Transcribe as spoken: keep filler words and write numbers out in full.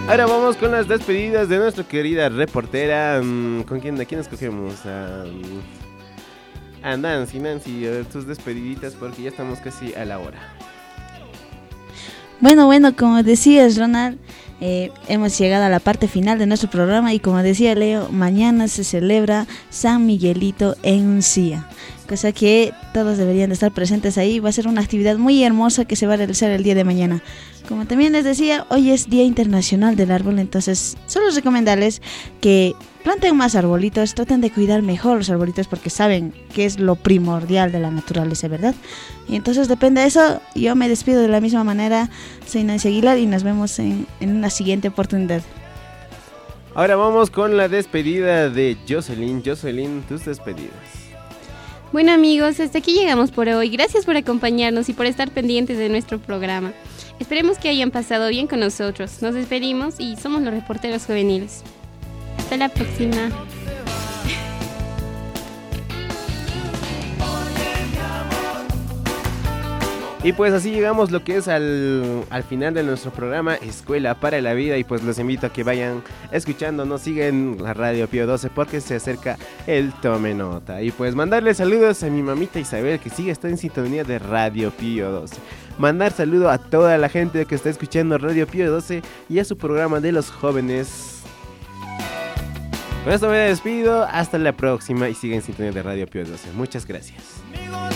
Ahora vamos con las despedidas de nuestra querida reportera. ¿Con quién, a quién escogemos? A, a Nancy, Nancy, a ver, tus despediditas porque ya estamos casi a la hora. Bueno, bueno, como decías, Ronald, eh, hemos llegado a la parte final de nuestro programa y como decía Leo, mañana se celebra San Miguelito en Uncía, cosa que todos deberían de estar presentes ahí. Va a ser una actividad muy hermosa que se va a realizar el día de mañana. Como también les decía, hoy es Día Internacional del Árbol, entonces solo recomendarles que planten más arbolitos, traten de cuidar mejor los arbolitos porque saben que es lo primordial de la naturaleza, ¿verdad? Y entonces depende de eso, yo me despido de la misma manera. Soy Nancy Aguilar y nos vemos en, en una siguiente oportunidad. Ahora vamos con la despedida de Jocelyn. Jocelyn, tus despedidas. Bueno amigos, hasta aquí llegamos por hoy. Gracias por acompañarnos y por estar pendientes de nuestro programa. Esperemos que hayan pasado bien con nosotros. Nos despedimos y somos los reporteros juveniles. Hasta la próxima. Y pues así llegamos lo que es al, al final de nuestro programa Escuela para la Vida. Y pues los invito a que vayan escuchando, nos siguen la Radio Pío doce porque se acerca el Tome Nota. Y pues mandarle saludos a mi mamita Isabel que sigue está en sintonía de Radio Pío doce. Mandar saludo a toda la gente que está escuchando Radio Pío doce y a su programa de los jóvenes. Con esto me despido, hasta la próxima y sigan en sintonía de Radio Pío doce. Muchas gracias.